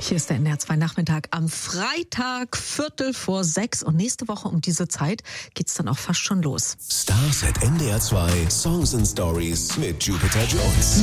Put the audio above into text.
Hier ist der NDR2 Nachmittag am Freitag, 5:45. Und nächste Woche um diese Zeit geht's dann auch fast schon los. Stars at NDR2 Songs and Stories mit Jupiter Jones.